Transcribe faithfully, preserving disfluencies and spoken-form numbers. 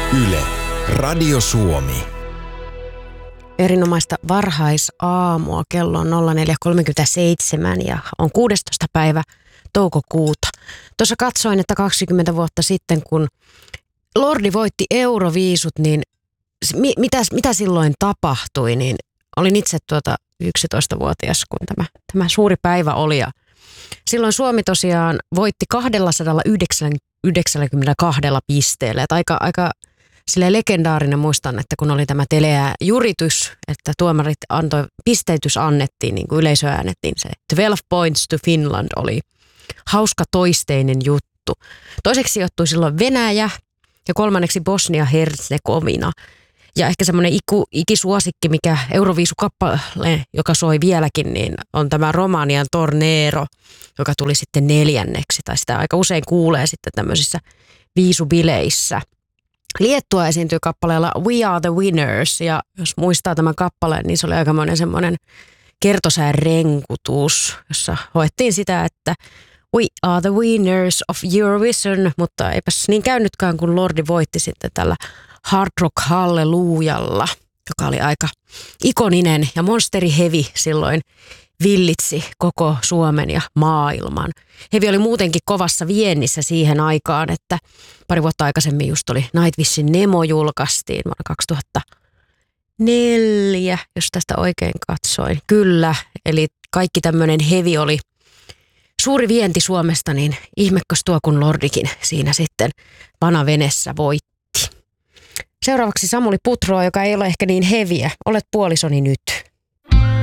Yle, Radio Suomi. Erinomaista varhaisaamua. Kello on nolla neljä kolmekymmentäseitsemän ja on kuudestoista päivä toukokuuta. Tuossa katsoin, että kaksikymmentä vuotta sitten, kun Lordi voitti Euroviisut, niin mitä, mitä silloin tapahtui, niin olin itse tuota yksitoistavuotias, kun tämä, tämä suuri päivä oli. Ja silloin Suomi tosiaan voitti kaksisataayhdeksänkymmentäkaksi pisteellä. Että aika, aika silleen legendaarinen, muistan, että kun oli tämä teleä juritys, että tuomarit antoi, pisteytys annettiin, niin kuin yleisö äänettiin se twelve points to Finland oli hauska toisteinen juttu. Toiseksi sijoittui silloin Venäjä ja kolmanneksi Bosnia-Herzegovina. Ja ehkä semmoinen iku, ikisuosikki, mikä Euroviisukappale, joka soi vieläkin, niin on tämä Romanian Tornero, joka tuli sitten neljänneksi. Tai sitä aika usein kuulee sitten tämmöisissä viisubileissä. Liettua esiintyy kappaleella We Are The Winners, ja jos muistaa tämän kappaleen, niin se oli aikamoinen semmoinen kertosään renkutus, jossa hoettiin sitä, että We are the winners of Eurovision, mutta eipäs niin käynytkään, kun Lordi voitti sitten tällä Hard Rock Hallelujalla, joka oli aika ikoninen, ja Monsteri Heavy silloin villitsi koko Suomen ja maailman. Heavy oli muutenkin kovassa viennissä siihen aikaan, että pari vuotta aikaisemmin just oli Nightwishin Nemo julkaistiin vuonna kaksituhattaneljä, jos tästä oikein katsoin. Kyllä, eli kaikki tämmöinen Heavy oli suuri vienti Suomesta, niin ihmekös tuo, kun Lordikin siinä sitten vanavenessä voitti. Seuraavaksi Samuli Putroa, joka ei ole ehkä niin heviä. Olet puolisoni nyt.